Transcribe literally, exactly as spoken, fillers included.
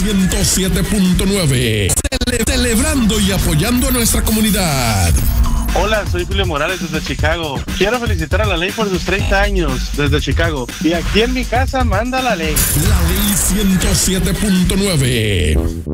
ciento siete punto nueve. Cele- celebrando y apoyando a nuestra comunidad. Hola, soy Julio Morales desde Chicago. Quiero felicitar a la ley por sus treinta años desde Chicago. Y aquí en mi casa manda la ley. La ley ciento siete punto nueve.